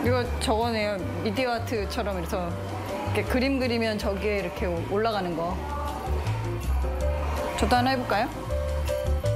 이거 저거네요. 미디어 아트처럼 이래서 이렇게 그림 그리면 저기에 이렇게 올라가는 거. 저도 하나 해볼까요?